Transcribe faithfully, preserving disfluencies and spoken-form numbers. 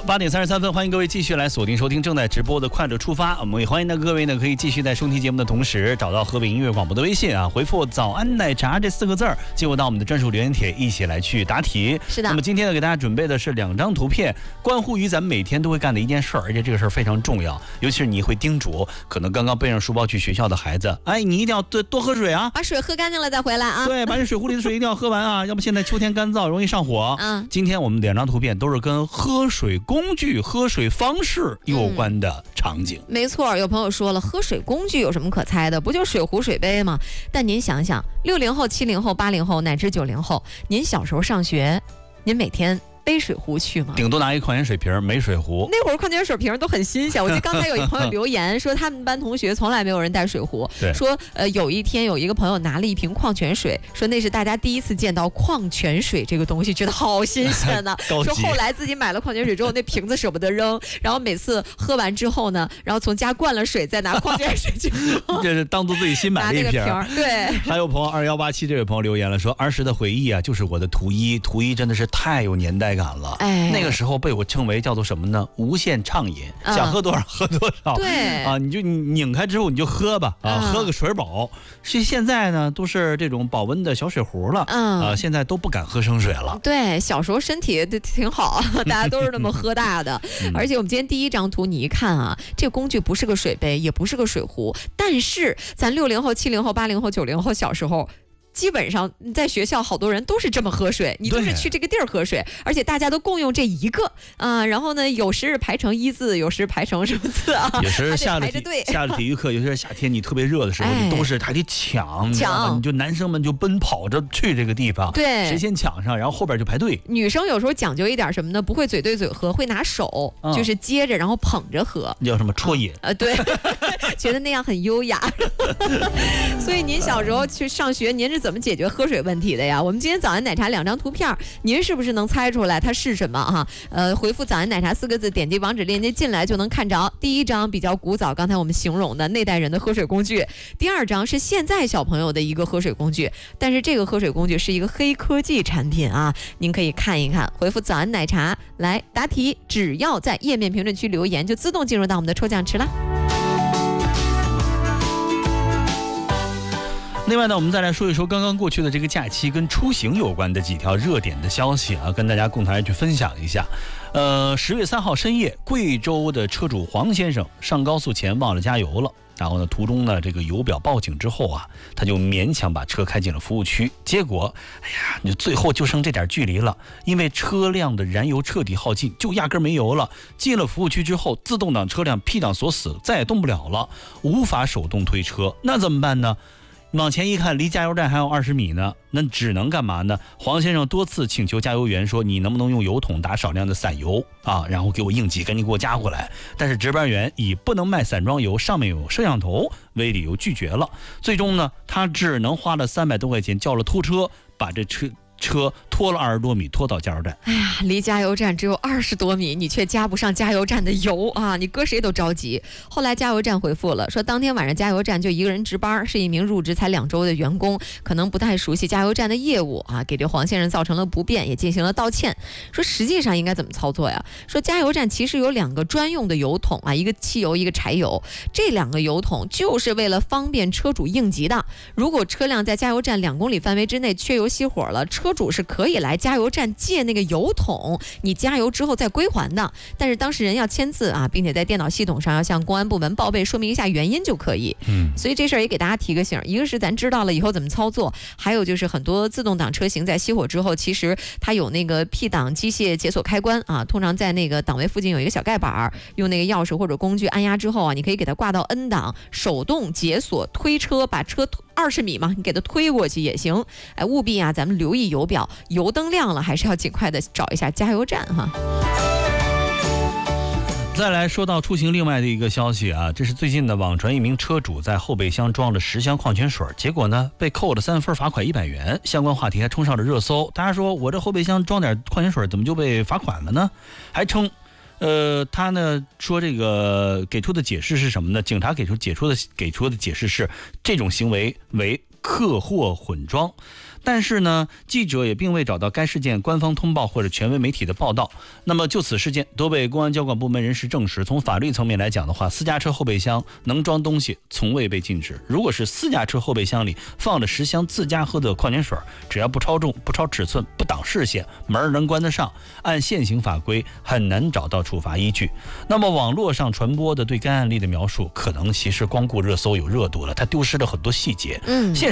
八点三十三分，欢迎各位继续来锁定收听正在直播的快乐出发。我们也欢迎呢各位呢可以继续在收听节目的同时，找到河北音乐广播的微信啊，回复早安奶茶这四个字儿，进入到我们的专属留言帖，一起来去答题。 是的。 那么今天呢给大家准备的是两张图片，关乎于咱们每天都会干的一件事儿，而且这个事儿非常重要，尤其是你会叮嘱可能刚刚背上书包去学校的孩子，哎，你一定要多多喝水啊， 把水喝干净了再回来啊。 对，把这水壶里的水一定要喝完啊，要不现在秋天干燥容易上火。 嗯， 今天我们两张图片都是跟喝水工具、喝水方式有关的场景。 嗯、没错，有朋友说了，喝水工具有什么可猜的？不就水壶、水杯吗？但您想想，六零后、七零后、八零后乃至九零后，您小时候上学，您每天背水壶去吗？ 顶多拿一矿泉水瓶，没水壶。 那会儿矿泉水瓶都很新鲜。我记得刚才有一朋友留言说，他们班同学从来没有人带水壶。说呃，有一天有一个朋友拿了一瓶矿泉水，说那是大家第一次见到矿泉水这个东西，觉得好新鲜呢。说后来自己买了矿泉水之后，那瓶子舍不得扔，然后每次喝完之后呢，然后从家灌了水，再拿矿泉水去喝。 这是当做自己新买的一瓶。 瓶对。 还有朋友二幺八七这位朋友留言了，说儿时的回忆啊，就是我的图一，图一真的是太有年代感了。 哎， 那个时候被我称为叫做什么呢？无限畅饮，嗯、想喝多少喝多少。 对啊，你就拧开之后你就喝吧，啊，嗯、喝个水饱。是现在呢都是这种保温的小水壶了，嗯，啊，现在都不敢喝生水了。 对，小时候身体挺好，大家都是那么喝大的。嗯、而且我们今天第一张图你一看啊，这个工具不是个水杯，也不是个水壶，但是咱六零后、七零后、八零后、九零后小时候。基本上在学校好多人都是这么喝水，你都是去这个地儿喝水，而且大家都共用这一个啊、呃。然后呢，有时排成一字，有时排成什么字啊？ 有时下了排着队， 下了体育课，尤其是夏天你特别热的时候，哎、你都是还得抢，抢，你就男生们就奔跑着去这个地方， 对， 谁先抢上，然后后边就排队。 女生有时候讲究一点什么呢？不会嘴对嘴喝，会拿手、嗯、就是接着然后捧着喝， 叫什么啜饮？ 呃，对，觉得那样很优雅。所以您小时候去上学，您是怎么解决喝水问题的呀？我们今天早安奶茶两张图片，您是不是能猜出来它是什么哈？呃，回复早安奶茶四个字，点击网址链接进来就能看着。第一张比较古早，刚才我们形容的那代人的喝水工具；第二张是现在小朋友的一个喝水工具，但是这个喝水工具是一个黑科技产品啊，您可以看一看。回复早安奶茶来答题，只要在页面评论区留言，就自动进入到我们的抽奖池啦。 另外呢，我们再来说一说刚刚过去的这个假期跟出行有关的几条热点的消息啊，跟大家共同来去分享一下。呃，十月三号深夜，贵州的车主黄先生上高速前忘了加油了，然后呢，途中呢这个油表报警之后啊，他就勉强把车开进了服务区，结果，哎呀，你最后就剩这点距离了，因为车辆的燃油彻底耗尽，就压根没油了。进了服务区之后，自动挡车辆 P 档锁死，再也动不了了，无法手动推车，那怎么办呢？往前一看，离加油站还有二十米呢，那只能干嘛呢？黄先生多次请求加油员说：“你能不能用油桶打少量的散油啊，然后给我应急，赶紧给我加过来。”但是值班员以不能卖散装油，上面有摄像头为理由拒绝了。最终呢，他只能花了三百多块钱叫了拖车，把这车。车拖了二十多米，拖到加油站。 哎呀，离加油站只有二十多米，你却加不上加油站的油啊！你搁谁都着急。后来加油站回复了，说当天晚上加油站就一个人值班，是一名入职才两周的员工，可能不太熟悉加油站的业务啊，给这黄先生造成了不便，也进行了道歉。说实际上应该怎么操作呀？说加油站其实有两个专用的油桶啊，一个汽油，一个柴油。这两个油桶就是为了方便车主应急的。如果车辆在加油站两公里范围之内缺油熄火了，车车主是可以来加油站借那个油桶，你加油之后再归还的。但是当事人要签字啊，并且在电脑系统上要向公安部门报备，说明一下原因就可以。嗯，所以这事儿也给大家提个醒，一个是咱知道了以后怎么操作，还有就是很多自动挡车型在熄火之后，其实它有那个 P 档机械解锁开关啊，通常在那个档位附近有一个小盖板，用那个钥匙或者工具按压之后啊，你可以给它挂到 N 档，手动解锁推车，把车二十米嘛，你给它推过去也行。哎，务必啊，咱们留意油表，油灯亮了，还是要尽快的找一下加油站哈。 再来说到出行另外的一个消息啊，这是最近的网传一名车主在后备箱装了十箱矿泉水，结果呢被扣了三分，罚款一百元。相关话题还冲上了热搜，大家说我这后备箱装点矿泉水怎么就被罚款了呢？还称呃，他呢说这个给出的解释是什么呢？警察给出解出的给出的解释是，这种行为为客货混装。但是呢，记者也并未找到该事件官方通报或者权威媒体的报道。那么就此事件都被公安交管部门人士证实，从法律层面来讲的话，私家车后备箱能装东西从未被禁止。如果是私家车后备箱里放了十箱自家喝的矿泉水，只要不超重、不超尺寸、不挡视线，门能关得上，按现行法规很难找到处罚依据。那么网络上传播的对该案例的描述，可能其实光顾热搜有热度了，它丢失了很多细节。 嗯。